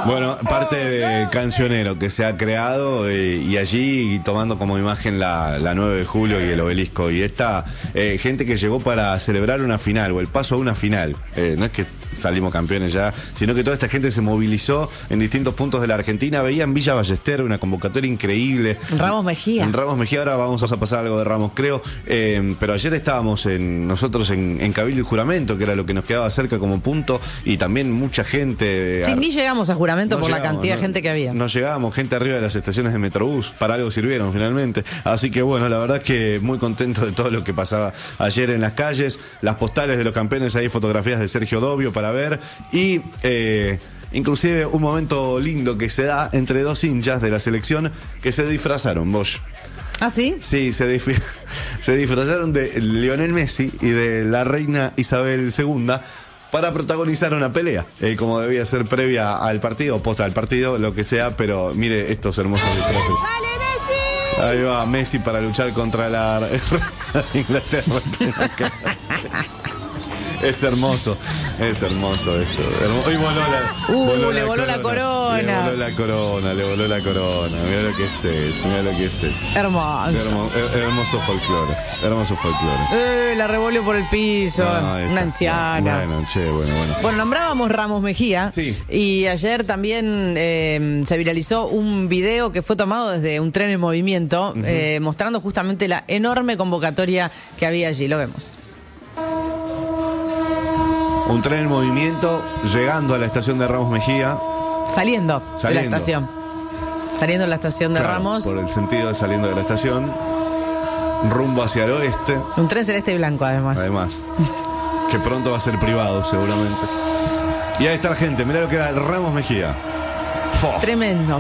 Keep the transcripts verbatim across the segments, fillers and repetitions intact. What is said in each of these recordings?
Bueno, parte de cancionero que se ha creado eh, y allí tomando como imagen la, la nueve de julio y el obelisco. Y esta eh, gente que llegó para celebrar una final o el paso a una final. Eh, no es que salimos campeones ya, sino que toda esta gente se movilizó en distintos puntos de la Argentina. Veía en Villa Ballester una convocatoria increíble. Ramos Mejía. En Ramos Mejía, ahora vamos a pasar algo de Ramos, creo. Eh, pero ayer estábamos en nosotros en, en Cabildo y Juramento, que era lo que nos quedaba cerca como punto, y también mucha gente. Sí, ni llegamos a Juramento no por llegamos, la cantidad no, de gente que había. No llegábamos, gente arriba de las estaciones de Metrobús, para algo sirvieron finalmente. Así que bueno, la verdad es que muy contento de todo lo que pasaba ayer en las calles. Las postales de los campeones, ahí fotografías de Sergio Dobio para ver. Y eh, inclusive un momento lindo que se da entre dos hinchas de la selección que se disfrazaron, Bosch. ¿Ah, sí? Sí, se, dif- se disfrazaron de Lionel Messi y de la reina Isabel segunda para protagonizar una pelea, eh, como debía ser previa al partido, posta al partido, lo que sea, pero mire estos hermosos disfraces. Ahí va Messi para luchar contra la Inglaterra. Es hermoso, es hermoso esto. Hermo- Uy, voló la, Uh, voló le voló la corona. Le voló la corona, le voló la corona. Mira lo que es eso, mira lo que es eso. Hermoso. Hermo- her- hermoso folclore, hermoso folclore. Eh, la revolvió por el piso. No, ahí está. Una anciana. Bueno, che, bueno, bueno. Bueno, nombrábamos Ramos Mejía. Sí. Y ayer también eh, se viralizó un video que fue tomado desde un tren en movimiento, uh-huh. eh, mostrando justamente la enorme convocatoria que había allí. Lo vemos. Un tren en movimiento llegando a la estación de Ramos Mejía. Saliendo, Saliendo. de la estación. Saliendo de la estación de Claro, Ramos. por el sentido de saliendo de la estación. Rumbo hacia el oeste. Un tren celeste y blanco, además. Además. Que pronto va a ser privado, seguramente. Y ahí está la gente. Mirá lo que era el Ramos Mejía. ¡Fo! Tremendo.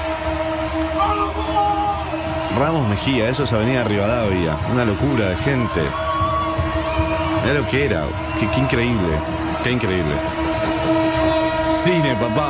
Ramos Mejía, eso es Avenida Rivadavia. Una locura de gente. Mirá lo que era. Qué, qué increíble. Qué increíble. Cine, papá.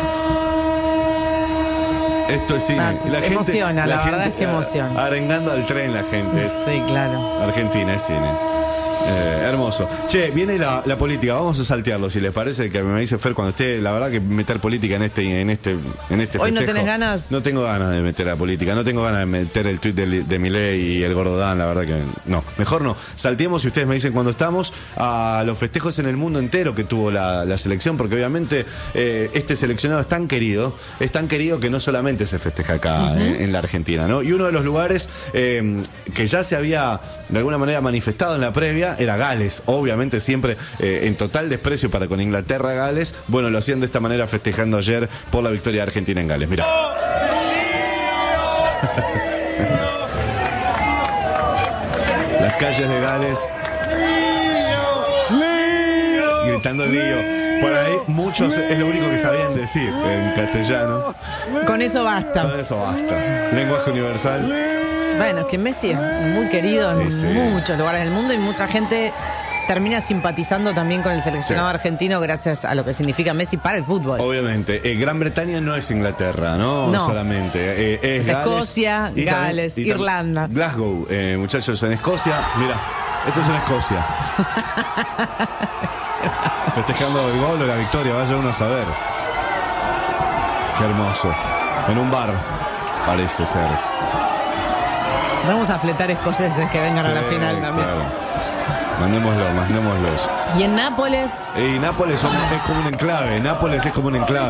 Esto es cine. Ah, la gente, emociona, la, la gente, verdad es que emociona. Arengando al tren la gente. Sí, claro. Argentina es cine. Eh, hermoso. Che, viene la, la política, vamos a saltearlo si les parece, que me dice Fer cuando esté, la verdad que meter política en este en este en este Hoy festejo. no tenés ganas. No tengo ganas de meter la política, no tengo ganas de meter el tuit de, de Milei y el Gordodán, la verdad que no. Mejor no. Salteemos y ustedes me dicen cuando estamos a los festejos en el mundo entero que tuvo la, la selección, porque obviamente eh, este seleccionado es tan querido, es tan querido que no solamente se festeja acá uh-huh. en, en la Argentina, ¿no? Y uno de los lugares eh, que ya se había de alguna manera manifestado en la previa era Gales, obviamente siempre eh, en total desprecio para con Inglaterra, Gales. Bueno, lo hacían de esta manera festejando ayer por la victoria de Argentina en Gales. Mirá. Las calles de Gales gritando lío. Por ahí muchos es lo único que sabían decir en castellano. Con eso basta. Con eso basta. Lenguaje universal. Bueno, es que Messi es muy querido en sí, sí. muchos lugares del mundo y mucha gente termina simpatizando también con el seleccionado sí. argentino gracias a lo que significa Messi para el fútbol. Obviamente. Eh, Gran Bretaña no es Inglaterra, ¿no? No. Solamente. Eh, es es Gales, Escocia, y Gales, también, y Irlanda. También Glasgow, eh, muchachos, en Escocia. Mira, esto es en Escocia. Festejando el gol o la victoria, vaya uno a saber. Qué hermoso. En un bar, parece ser. Vamos a fletar escoceses que vengan sí, a la final también. Claro. Mandémoslo, mandémoslos. Y en Nápoles. Y Nápoles son, es como un enclave. Nápoles es como un enclave.